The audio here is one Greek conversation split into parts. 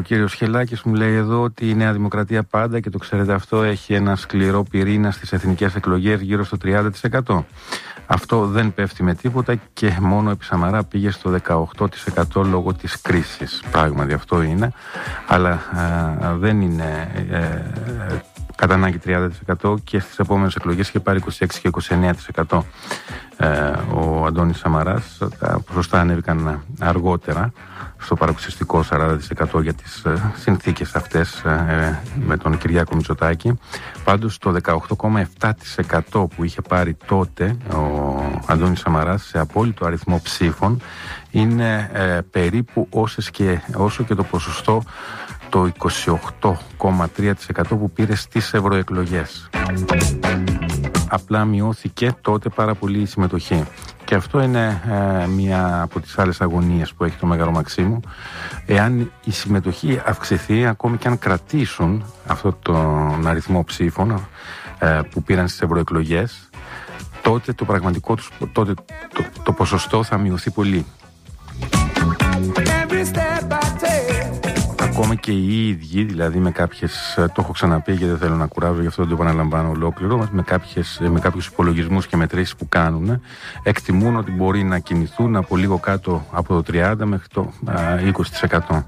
κύριος Χελάκης μου λέει εδώ ότι η Νέα Δημοκρατία πάντα, και το ξέρετε αυτό, έχει ένα σκληρό πυρήνα στις εθνικές εκλογές γύρω στο 30%. Αυτό δεν πέφτει με τίποτα και μόνο επί Σαμαρά πήγε στο 18% λόγω της κρίσης. Πράγματι αυτό είναι, αλλά δεν είναι κατά ανάγκη 30%, και στις επόμενες εκλογές είχε πάρει 26% και 29% ο Αντώνης Σαμαράς. Τα ποσοστά ανέβηκαν αργότερα στο παρακουσιστικό 40% για τις συνθήκες αυτές με τον Κυριάκο Μητσοτάκη. Πάντως το 18,7% που είχε πάρει τότε ο Αντώνης Σαμαράς σε απόλυτο αριθμό ψήφων είναι περίπου όσο και το ποσοστό το 28,3% που πήρε στις ευρωεκλογές. Απλά μειώθηκε τότε πάρα πολύ η συμμετοχή. Και αυτό είναι μία από τις άλλες αγωνίες που έχει το Μέγαρο Μαξίμου. Εάν η συμμετοχή αυξηθεί, ακόμη και αν κρατήσουν αυτόν τον αριθμό ψήφων που πήραν στις ευρωεκλογές, τότε το πραγματικό τους, τότε το ποσοστό θα μειωθεί πολύ. Ακόμα και οι ίδιοι, δηλαδή με κάποιες, το έχω ξαναπεί και δεν θέλω να κουράζω, γι' αυτό δεν το επαναλαμβάνω ολόκληρο, με κάποιους υπολογισμούς και μετρήσεις που κάνουν, εκτιμούν ότι μπορεί να κινηθούν από λίγο κάτω από το 30% μέχρι το 20%.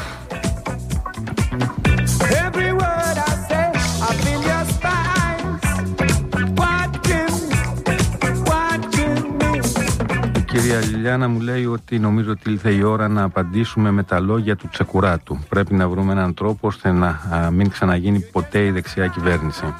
Η κυρία Λιλιάνα μου λέει ότι νομίζω ότι ήλθε η ώρα να απαντήσουμε με τα λόγια του Τσεκουράτου. Πρέπει να βρούμε έναν τρόπο ώστε να μην ξαναγίνει ποτέ η δεξιά κυβέρνηση.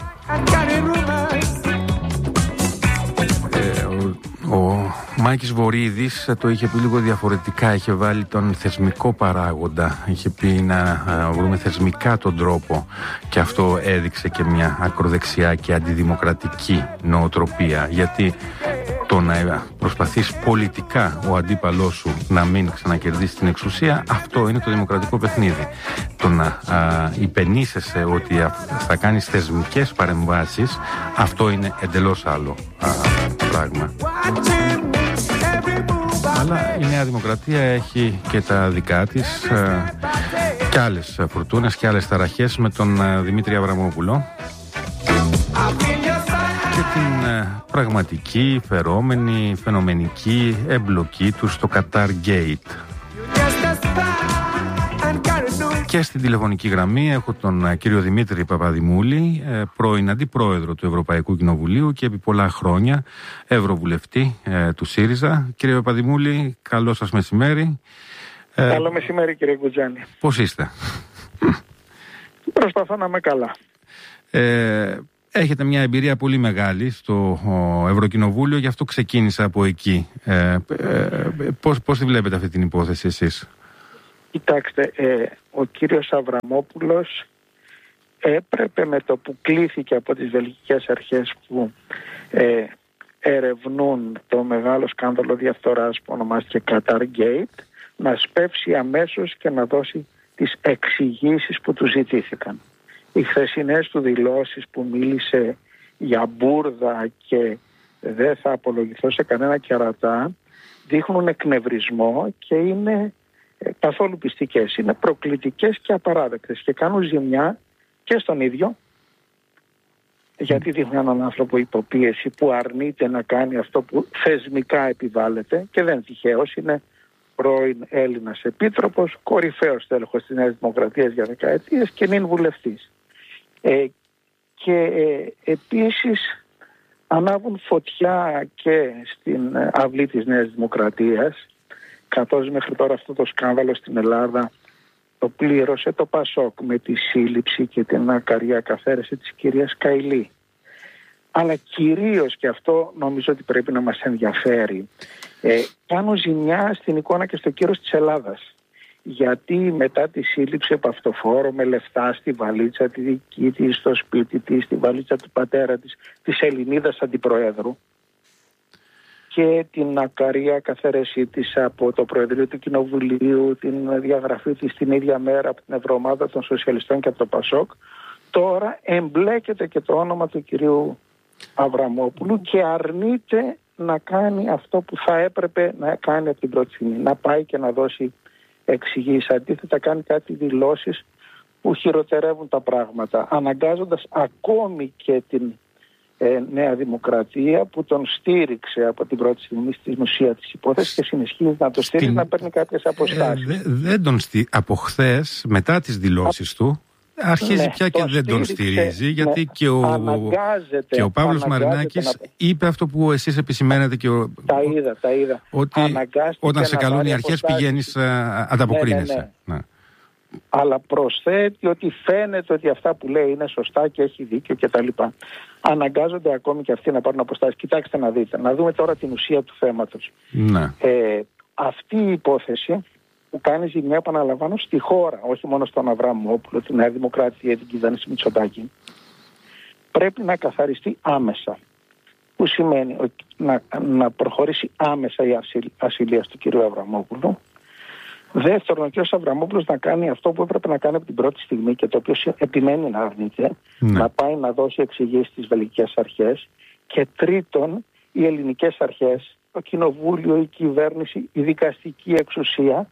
Ο Μάκης Βορίδης το είχε πει λίγο διαφορετικά. Είχε βάλει τον θεσμικό παράγοντα. Είχε πει να βρούμε θεσμικά τον τρόπο, και αυτό έδειξε και μια ακροδεξιά και αντιδημοκρατική νοοτροπία. Γιατί το να προσπαθείς πολιτικά ο αντίπαλός σου να μην ξανακερδίσει την εξουσία, αυτό είναι το δημοκρατικό παιχνίδι. Το να υπενήσεσαι ότι θα κάνεις θεσμικές παρεμβάσεις, αυτό είναι εντελώς άλλο πράγμα. Αλλά η Νέα Δημοκρατία έχει και τα δικά της και άλλες φουρτούνες και άλλες ταραχές με τον Δημήτρη Αβραμόπουλο και την πραγματική, φερόμενη, φαινομενική εμπλοκή του στο Qatar Gate. Και στην τηλεφωνική γραμμή έχω τον κύριο Δημήτρη Παπαδημούλη, πρώην αντιπρόεδρο του Ευρωπαϊκού Κοινοβουλίου και επί πολλά χρόνια ευρωβουλευτή του ΣΥΡΙΖΑ. Κύριε Παπαδημούλη, καλό σας μεσημέρι. Καλό μεσημέρι, κύριε Γκουτζάνη. Πώς είστε? Προσπαθώ να είμαι καλά. Έχετε μια εμπειρία πολύ μεγάλη στο Ευρωκοινοβούλιο, γι' αυτό ξεκίνησα από εκεί. Πώς τη βλέπετε αυτή την υπόθεση εσείς? Κοιτάξτε, ο κύριος Αβραμόπουλος έπρεπε, με το που κλήθηκε από τις βελγικές αρχές που ερευνούν το μεγάλο σκάνδαλο διαφθοράς που ονομάστηκε Qatar Gate, να σπεύσει αμέσως και να δώσει τις εξηγήσεις που του ζητήθηκαν. Οι χθεσινές του δηλώσεις που μίλησε για μπούρδα και δεν θα απολογηθώ σε κανένα κερατά δείχνουν εκνευρισμό και είναι καθόλου πιστικές. Είναι προκλητικές και απαράδεκτες και κάνουν ζημιά και στον ίδιο, γιατί δείχνουν έναν άνθρωπο υποπίεση που αρνείται να κάνει αυτό που θεσμικά επιβάλλεται, και δεν τυχαίως είναι πρώην Έλληνας επίτροπος, κορυφαίος τέλεχος της Νέας Δημοκρατίας για δεκαετίες και νυν βουλευτής. Επίσης ανάβουν φωτιά και στην αυλή της Νέας Δημοκρατίας, καθώς μέχρι τώρα αυτό το σκάνδαλο στην Ελλάδα το πλήρωσε το ΠΑΣΟΚ με τη σύλληψη και την ακαριά καθαίρεση της κυρίας Καηλή. Αλλά κυρίως, και αυτό νομίζω ότι πρέπει να μας ενδιαφέρει, κάνουν ζημιά στην εικόνα και στο κύρος της Ελλάδας. Γιατί μετά τη σύλληψη από αυτοφόρο με λεφτά στη βαλίτσα τη δική της, στο σπίτι της, στη βαλίτσα του πατέρα της Ελληνίδας αντιπροέδρου, και την ακαρία καθαίρεσή της από το Προεδρείο του Κοινοβουλίου, την διαγραφή της την ίδια μέρα από την Ευρωομάδα των Σοσιαλιστών και από το ΠΑΣΟΚ, τώρα εμπλέκεται και το όνομα του κυρίου Αβραμόπουλου και αρνείται να κάνει αυτό που θα έπρεπε να κάνει από την πρώτη στιγμή, να πάει και να δώσει εξηγήσει. Αντίθετα κάνει κάτι δηλώσεις που χειροτερεύουν τα πράγματα, αναγκάζοντας ακόμη και την Νέα Δημοκρατία που τον στήριξε από την πρώτη στιγμή στην ουσία της υπόθεσης και συνεχίζει να το στήριξει, να παίρνει κάποιες αποστάσεις. Δεν τον από χθες, μετά τις δηλώσεις του, αρχίζει πια και δεν τον στηρίζει, γιατί και ο Παύλος Μαρινάκης είπε αυτό που εσείς επισημαίνετε και τα είδα. Ότι όταν σε καλούν οι αρχές πηγαίνεις, ανταποκρίνεσαι. Ναι. Αλλά προσθέτει ότι φαίνεται ότι αυτά που λέει είναι σωστά και έχει δίκιο κτλ. Αναγκάζονται ακόμη και αυτοί να πάρουν αποστάσεις. Κοιτάξτε να δείτε, να δούμε τώρα την ουσία του θέματος. Ναι. Αυτή η υπόθεση που κάνει ζημιά, επαναλαμβάνω, στη χώρα, όχι μόνο στον Αβραμόπουλο, την Νέα Δημοκρατία, την κυβέρνηση Μητσοτάκη, πρέπει να καθαριστεί άμεσα. Που σημαίνει να προχωρήσει άμεσα η ασυλία του κ. Αβραμόπουλου. Δεύτερον, ο κ. Αβραμόπουλος να κάνει αυτό που έπρεπε να κάνει από την πρώτη στιγμή και το οποίο επιμένει να αρνείται, να πάει να δώσει εξηγήσεις στις βελγικές αρχές. Και τρίτον, οι ελληνικές αρχές, το κοινοβούλιο, η κυβέρνηση, η δικαστική εξουσία,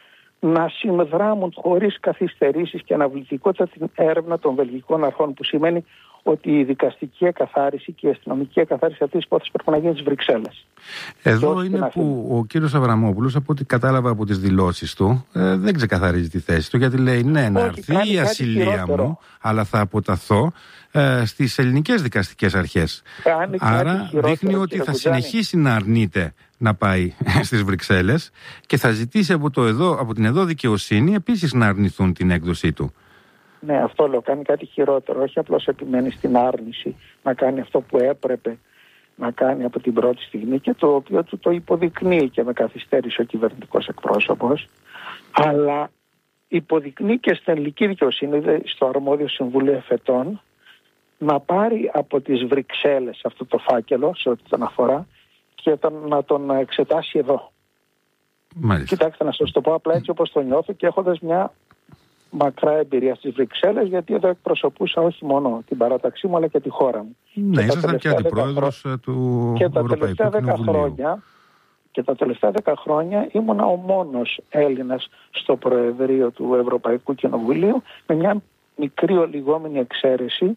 να συνδράμουν χωρίς καθυστερήσεις και αναβλητικότητα την έρευνα των βελγικών αρχών, που σημαίνει ότι η δικαστική εκαθάριση και η αστυνομική εκαθάριση αυτής της υπόθεσης πρέπει να γίνει στις Βρυξέλλες. Εδώ είναι που ο κύριος Αβραμόπουλος, από ό,τι κατάλαβα από τις δηλώσεις του, δεν ξεκαθαρίζει τη θέση του, γιατί λέει ναι, να έρθει η ασυλία μου, αλλά θα αποταθώ στις ελληνικές δικαστικές αρχές. Άρα δείχνει ότι θα συνεχίσει να αρνείται να πάει στις Βρυξέλλες και θα ζητήσει από την εδώ δικαιοσύνη επίσης να αρνηθούν την έκδοσή του. Ναι, αυτό λέω, κάνει κάτι χειρότερο. Όχι απλώς επιμένει στην άρνηση να κάνει αυτό που έπρεπε να κάνει από την πρώτη στιγμή και το οποίο του το υποδεικνύει και με καθυστέρηση ο κυβερνητικός εκπρόσωπος, αλλά υποδεικνύει και στην ελληνική δικαιοσύνη, στο αρμόδιο Συμβούλιο Εφετών, να πάρει από τις Βρυξέλλες αυτό το φάκελο σε ό,τι τον αφορά και να τον εξετάσει εδώ. Μάλιστα. Κοιτάξτε, να σας το πω απλά έτσι όπως το νιώθω και έχοντας μια μακρά εμπειρία στις Βρυξέλλες, γιατί εδώ εκπροσωπούσα όχι μόνο την παράταξή μου αλλά και τη χώρα μου. Ναι, ήσασταν και αντιπρόεδρος του Ευρωπαϊκού Κοινοβουλίου. Και τα τελευταία 10 χρόνια ήμουνα ο μόνος Έλληνας στο Προεδρείο του Ευρωπαϊκού Κοινοβουλίου, με μια μικρή ολιγόμενη εξαίρεση,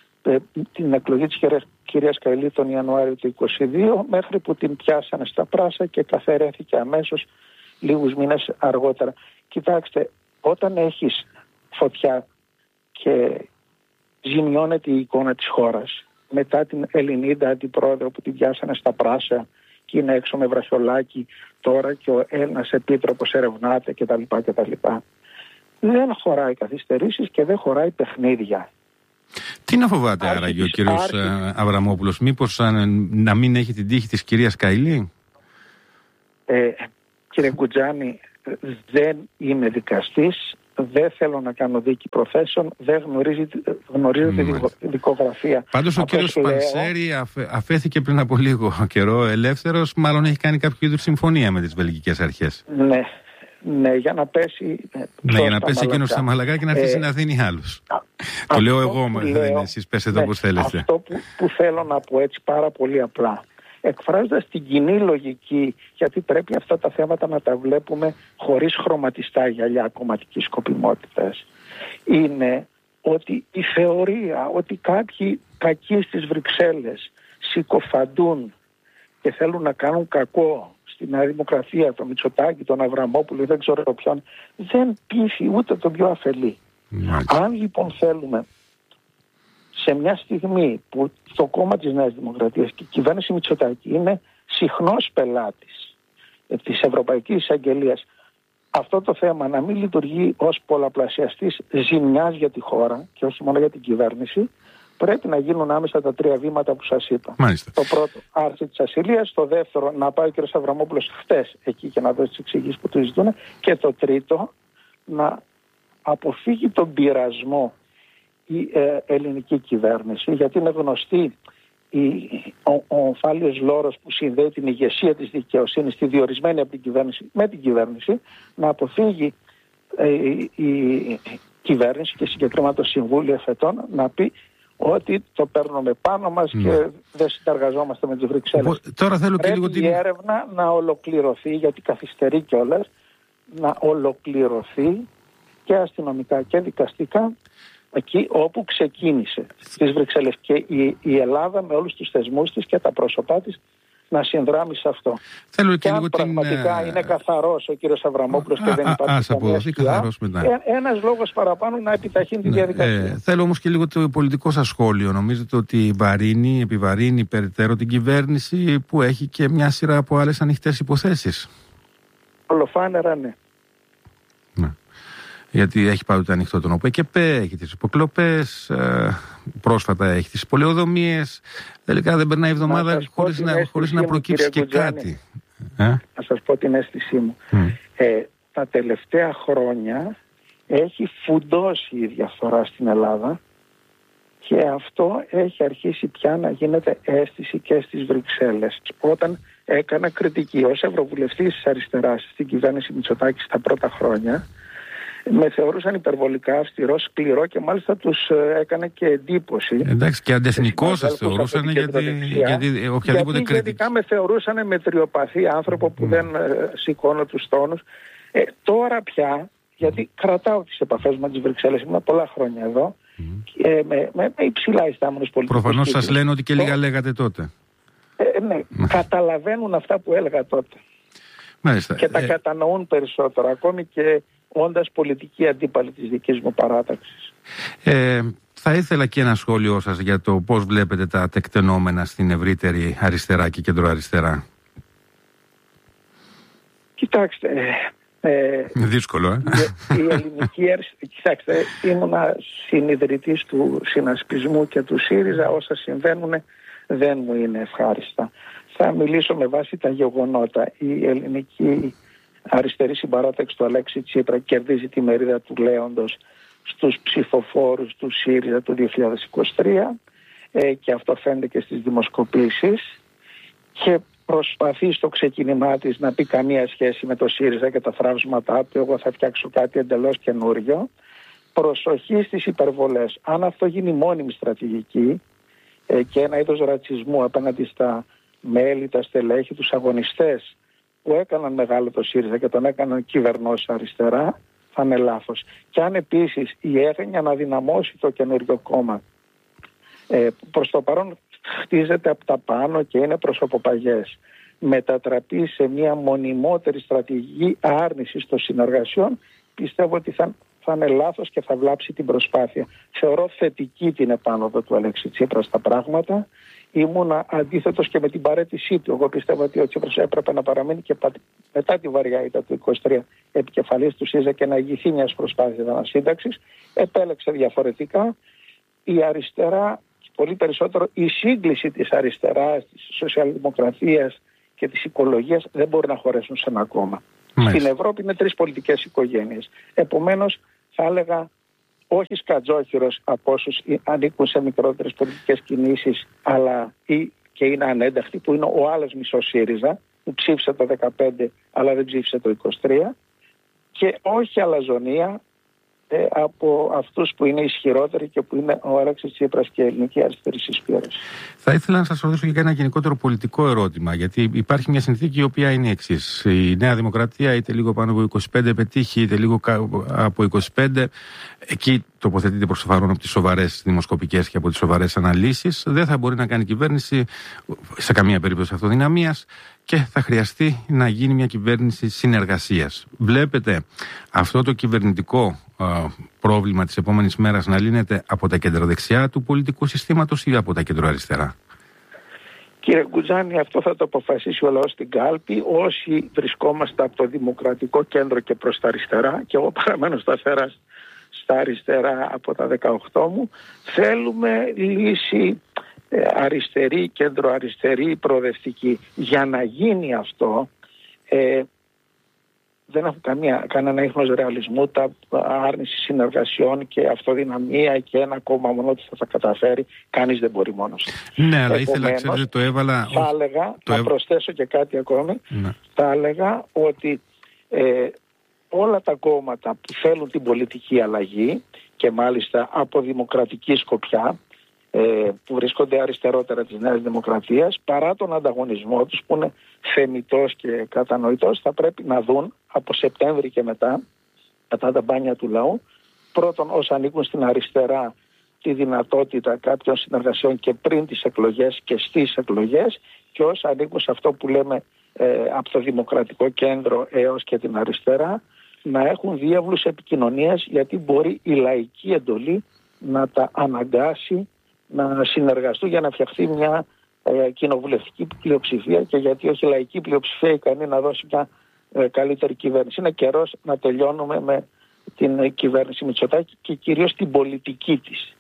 την εκλογή της κυρίας Καηλή τον Ιανουάριο του 2022, μέχρι που την πιάσανε στα πράσα και καθαιρέθηκε αμέσως λίγους μήνες αργότερα. Κοιτάξτε, όταν έχεις φωτιά και ζημιώνεται η εικόνα της χώρας, μετά την Ελληνίδα αντιπρόεδρο που την πιάσανε στα πράσα και είναι έξω με βραχιολάκι τώρα και ο Έλληνας επίτροπος ερευνάται κτλ. Δεν χωράει καθυστερήσεις και δεν χωράει παιχνίδια. Τι να φοβάται άραγε ο κύριος Αβραμόπουλος, μήπως να μην έχει την τύχη της κυρίας Καηλή? Κύριε Κουτζάνη, δεν είμαι δικαστής, δεν θέλω να κάνω δίκη προθέσεων, δεν γνωρίζω τη δικογραφία. Πάντως ο κύριος Πανσέρη αφέθηκε πριν από λίγο καιρό ελεύθερος, μάλλον έχει κάνει κάποιο είδους συμφωνία με τις βελγικές αρχές. Ναι, για να πέσει. Ναι, για να πέσει εκείνος στα μαλακά και να αρχίσει να δίνει άλλους. Το λέω εγώ, δεν είναι εσείς, πέσετε όπως θέλετε. Αυτό που θέλω να πω έτσι πάρα πολύ απλά, εκφράζοντας την κοινή λογική, γιατί πρέπει αυτά τα θέματα να τα βλέπουμε χωρίς χρωματιστά γυαλιά κομματικής σκοπιμότητας, είναι ότι η θεωρία ότι κάποιοι κακοί στις Βρυξέλλες συκοφαντούν και θέλουν να κάνουν κακό στη Νέα Δημοκρατία, τον Μητσοτάκη, τον Αβραμόπουλο, δεν ξέρω ποιον, δεν πείθει ούτε τον πιο αφελή. Αν λοιπόν θέλουμε σε μια στιγμή που το κόμμα της Νέας Δημοκρατίας και η κυβέρνηση Μητσοτάκη είναι συχνός πελάτης της Ευρωπαϊκής Εισαγγελίας, αυτό το θέμα να μην λειτουργεί ως πολλαπλασιαστής ζημιάς για τη χώρα και όχι μόνο για την κυβέρνηση, πρέπει να γίνουν άμεσα τα 3 βήματα που σας είπα. Μάλιστα. Το πρώτο, άρση της ασυλίας. Το δεύτερο, να πάει ο κ. Αβραμόπουλος χτες εκεί και να δώσει τις εξηγήσεις που του ζητούν. Και το τρίτο, να αποφύγει τον πειρασμό η ελληνική κυβέρνηση, γιατί είναι γνωστή ο ομφάλιος λόρος που συνδέει την ηγεσία της δικαιοσύνης, τη διορισμένη από την κυβέρνηση με την κυβέρνηση, να αποφύγει η κυβέρνηση και συγκεκριμένα το Συμβούλιο Εφετών να πει ότι το παίρνουμε πάνω μας και δεν συνεργαζόμαστε με τις Βρυξέλλες. Τώρα θέλω και λίγο η έρευνα να ολοκληρωθεί, γιατί καθυστερεί κιόλας, να ολοκληρωθεί και αστυνομικά και δικαστικά εκεί όπου ξεκίνησε, στις Βρυξέλλες, και η Ελλάδα με όλους τους θεσμούς της και τα πρόσωπά της να συνδράμει σε αυτό. Θέλω και αν πραγματικά είναι καθαρός ο κύριος Αβραμόπουλος και δεν υπάρχει καμία σκιά, ένας λόγος παραπάνω να επιταχύνει τη διαδικασία. Θέλω όμως και λίγο το πολιτικό σας σχόλιο. Νομίζετε ότι επιβαρύνει περαιτέρω την κυβέρνηση που έχει και μια σειρά από άλλες ανοιχτές υποθέσεις? Ολοφάνερα ναι. Γιατί έχει πάντοτε ανοιχτό τον ΟΠΕΚΕΠΕ, έχει τις υποκλοπές, πρόσφατα έχει τις πολεοδομίες. Τελικά δεν περνάει εβδομάδα χωρίς να προκύψει και κάτι. Να σας πω την αίσθησή μου. Τα τελευταία χρόνια έχει φουντώσει η διαφθορά στην Ελλάδα και αυτό έχει αρχίσει πια να γίνεται αίσθηση και στις Βρυξέλλες. Όταν έκανα κριτική ως Ευρωβουλευτής της Αριστεράς στην κυβέρνηση Μητσοτάκη στα πρώτα χρόνια, με θεωρούσαν υπερβολικά αυστηρό, σκληρό και μάλιστα τους έκανε και εντύπωση. Εντάξει, και αντεθνικό σας θεωρούσαν γιατί οποιαδήποτε κριτική. Ειδικά με θεωρούσαν μετριοπαθή άνθρωπο που δεν σηκώνω τους τόνους. Τώρα πια, γιατί κρατάω τις επαφές με τις Βρυξέλλες, ήμουν πολλά χρόνια εδώ, με υψηλά ιστάμενους πολιτικούς. Προφανώς σας λένε ότι και λίγα λέγατε τότε. Ναι, καταλαβαίνουν αυτά που έλεγα τότε. Μάλιστα. Και τα κατανοούν περισσότερο, ακόμη και όντας πολιτική αντίπαλη της δικής μου παράταξης. Θα ήθελα και ένα σχόλιο σας για το πώς βλέπετε τα τεκτενόμενα στην ευρύτερη αριστερά και κεντροαριστερά. Κοιτάξτε, δύσκολο, η ελληνική κοιτάξτε, ήμουνα συνιδρυτής του συνασπισμού και του ΣΥΡΙΖΑ. Όσα συμβαίνουν δεν μου είναι ευχάριστα. Θα μιλήσω με βάση τα γεγονότα. Η ελληνική αριστερή συμπαράταξη του Αλέξη Τσίπρα κερδίζει τη μερίδα του λέοντος στους ψηφοφόρους του ΣΥΡΙΖΑ του 2023 και αυτό φαίνεται και στις δημοσκοπήσεις, και προσπαθεί στο ξεκίνημά της να πει καμία σχέση με το ΣΥΡΙΖΑ και τα θραύσματά του. Εγώ θα φτιάξω κάτι εντελώς καινούριο. Προσοχή στις υπερβολές. Αν αυτό γίνει μόνιμη στρατηγική και ένα είδος ρατσισμού απέναντι στα μέλη, τα στελέχη, τους αγωνιστές που έκαναν μεγάλο το ΣΥΡΙΖΑ και τον έκαναν κυβερνός αριστερά, θα είναι λάθος. Και αν επίσης η έγνοια να δυναμώσει το καινούριο κόμμα προς το παρόν χτίζεται από τα πάνω και είναι προσωποπαγές, μετατραπεί σε μια μονιμότερη στρατηγική άρνησης των συνεργασιών, πιστεύω ότι θα είναι λάθος και θα βλάψει την προσπάθεια. Θεωρώ θετική την επάνωδο του Αλέξη Τσίπρα στα πράγματα. Ήμουνα αντίθετος και με την παραίτησή του. Εγώ πιστεύω ότι ο Τσίπρας έπρεπε να παραμείνει και μετά τη βαριά ήττα του 23 επικεφαλής του ΣΥΡΙΖΑ και να ηγηθεί μιας προσπάθειας ανασύνταξης. Επέλεξε διαφορετικά. Η αριστερά, πολύ περισσότερο η σύγκληση της αριστεράς, της σοσιαλδημοκρατίας και της οικολογίας δεν μπορεί να χωρέσουν σε ένα κόμμα. Στην Ευρώπη είναι 3 πολιτικές οικογένειες. Επομένως θα έλεγα όχι σκατζόχυρος από όσους ανήκουν σε μικρότερες πολιτικές κινήσεις, αλλά και είναι ανένταχτοι, που είναι ο άλλος μισός ΣΥΡΙΖΑ που ψήφισε το 2015 αλλά δεν ψήφισε το 2023, και όχι αλαζονία από αυτούς που είναι ισχυρότεροι και που είναι ο Αλέξης Τσίπρας και η ελληνική αριστερή συσπήρωση. Θα ήθελα να σας ρωτήσω και ένα γενικότερο πολιτικό ερώτημα, γιατί υπάρχει μια συνθήκη η οποία είναι η εξής. Η Νέα Δημοκρατία είτε λίγο πάνω από 25 πετύχει, είτε λίγο από 25. Εκεί τοποθετείται προς το παρόν από τις σοβαρές δημοσκοπικές και από τις σοβαρές αναλύσεις. Δεν θα μπορεί να κάνει κυβέρνηση σε καμία περίπτωση αυτοδυναμίας και θα χρειαστεί να γίνει μια κυβέρνηση συνεργασίας. Βλέπετε αυτό το κυβερνητικό πρόβλημα της επόμενης μέρας να λύνεται από τα κεντροδεξιά του πολιτικού συστήματος ή από τα κεντροαριστερά? Κύριε Γκουτζάνη, αυτό θα το αποφασίσει ο λαός στην κάλπη. Όσοι βρισκόμαστε από το δημοκρατικό κέντρο και προς τα αριστερά, και εγώ παραμένω σταθερά στα αριστερά από τα 18 μου, θέλουμε λύση αριστερή, κέντρο-αριστερή, προοδευτική. Για να γίνει αυτό, δεν έχω κανένα ίχνος ρεαλισμού, τα άρνηση συνεργασιών και αυτοδυναμία και ένα κόμμα μόνο του θα τα καταφέρει. Κανείς δεν μπορεί μόνος. Ναι, αλλά ήθελα, ξέρετε, το έβαλα... Θα έλεγα, να προσθέσω και κάτι ακόμη, θα έλεγα ότι όλα τα κόμματα που θέλουν την πολιτική αλλαγή και μάλιστα από δημοκρατική σκοπιά, που βρίσκονται αριστερότερα της Νέας Δημοκρατίας, παρά τον ανταγωνισμό τους που είναι θεμιτός και κατανοητός, θα πρέπει να δουν από Σεπτέμβρη και μετά τα μπάνια του λαού, πρώτον όσοι ανήκουν στην αριστερά, τη δυνατότητα κάποιων συνεργασιών και πριν τις εκλογές και στις εκλογές, και όσοι ανήκουν σε αυτό που λέμε από το Δημοκρατικό Κέντρο έως και την αριστερά, να έχουν διάβλους επικοινωνίας, γιατί μπορεί η λαϊκή εντολή να τα αναγκάσει να συνεργαστούν για να φτιαχτεί μια κοινοβουλευτική πλειοψηφία, και γιατί όχι η λαϊκή πλειοψηφία ικανή να δώσει μια καλύτερη κυβέρνηση. Είναι καιρός να τελειώνουμε με την κυβέρνηση Μητσοτάκη και κυρίως την πολιτική της.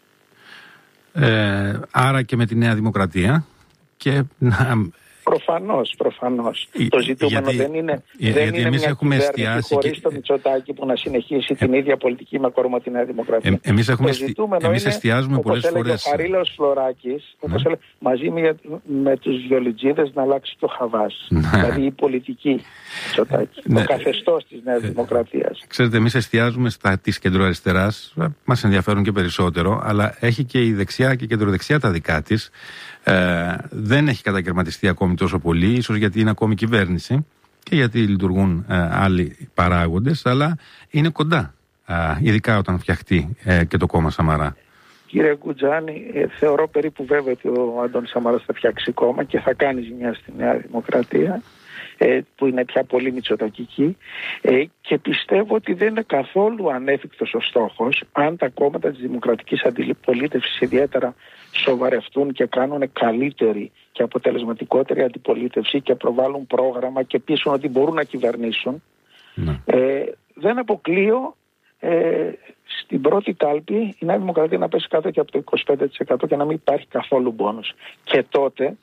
Άρα και με τη Νέα Δημοκρατία και Προφανώς. Το ζητούμενο δεν είναι μια κυβέρνηση χωρίς το Μητσοτάκη που να συνεχίσει την ίδια πολιτική με κόρμα τη Νέα Δημοκρατία. Εμείς εστιάζουμε πολλές φορές. Ο Χαρίλαος Φλωράκης, μαζί με τους βιολιτζίδες, να αλλάξει το χαβάς. Δηλαδή η πολιτική Μητσοτάκη, το καθεστώς της Νέας Δημοκρατίας. Ξέρετε, εμείς εστιάζουμε στα της κεντροαριστεράς, μας ενδιαφέρουν και περισσότερο, αλλά έχει και η δεξιά και η κεντροδεξιά τα δικά της. Δεν έχει κατακαιρματιστεί ακόμη τόσο πολύ, ίσως γιατί είναι ακόμη κυβέρνηση και γιατί λειτουργούν άλλοι παράγοντες, αλλά είναι κοντά, ειδικά όταν φτιαχτεί και το κόμμα Σαμαρά. Κύριε Κουτζάνη, θεωρώ περίπου βέβαια ότι ο Αντώνης Σαμαράς θα φτιάξει κόμμα και θα κάνει ζημιά στη Νέα Δημοκρατία, που είναι πια πολύ μητσοτακική, και πιστεύω ότι δεν είναι καθόλου ανέφικτος ο στόχος, αν τα κόμματα της δημοκρατικής αντιπολίτευσης ιδιαίτερα σοβαρευτούν και κάνουν καλύτερη και αποτελεσματικότερη αντιπολίτευση και προβάλλουν πρόγραμμα και πείσουν ότι μπορούν να κυβερνήσουν. Δεν αποκλείω στην πρώτη κάλπη η Νέα Δημοκρατία να πέσει κάτω και από το 25% και να μην υπάρχει καθόλου μπόνους. Και τότε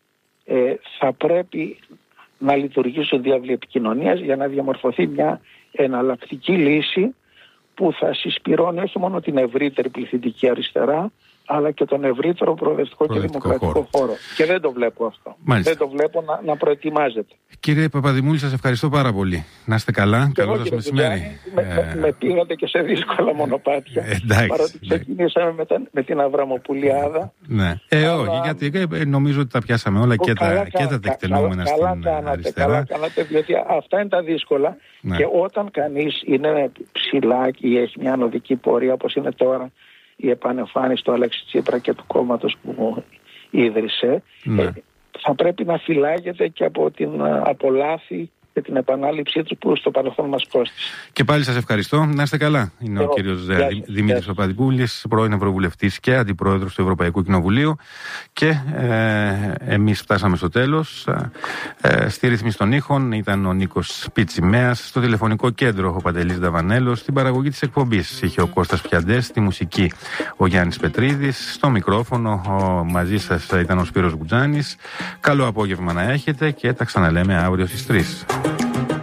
θα πρέπει να λειτουργήσουν διάβλοι επικοινωνίας για να διαμορφωθεί μια εναλλακτική λύση που θα συσπυρώνει όχι μόνο την ευρύτερη πληθυντική αριστερά, αλλά και τον ευρύτερο προοδευτικό και δημοκρατικό χώρο. Και δεν το βλέπω αυτό. Μάλιστα. Δεν το βλέπω να προετοιμάζεται. Κύριε Παπαδημούλη, σας ευχαριστώ πάρα πολύ. Να είστε καλά. Καλό σας μεσημέρι. Με πήγατε και σε δύσκολα μονοπάτια. Παρότι ξεκινήσαμε με την Αβραμοπουλιάδα. Ναι. Όχι, γιατί νομίζω ότι τα πιάσαμε όλα και τα τεκτενόμενα στην αριστερά. Καλά κάνατε, διότι αυτά είναι τα δύσκολα. Ναι. Και όταν κανείς είναι ψηλά και έχει μια ανωδική πορεία, όπως είναι τώρα η επανεμφάνιση του Αλέξη Τσίπρα και του κόμματος που ίδρυσε, θα πρέπει να φυλάγεται και από λάθη και την επανάληψή του που στο παρελθόν μας κόστησε. Και πάλι σας ευχαριστώ. Να είστε καλά. Είναι ο κύριος Δημήτρης Παπαδημούλης, πρώην Ευρωβουλευτής και Αντιπρόεδρος του Ευρωπαϊκού Κοινοβουλίου. Και εμείς φτάσαμε στο τέλος. Στη ρύθμιση των ήχων ήταν ο Νίκος Πιτσιμέας, στο τηλεφωνικό κέντρο ο Παντελής Νταβανέλος, στην παραγωγή της εκπομπής είχε ο Κώστας Πιαντές, στη μουσική ο Γιάννης Πετρίδης, στο μικρόφωνο μαζί σας ήταν ο Σπύρος Γκουτζάνης. Καλό απόγευμα να έχετε και τα ξαναλέμε αύριο στις 3.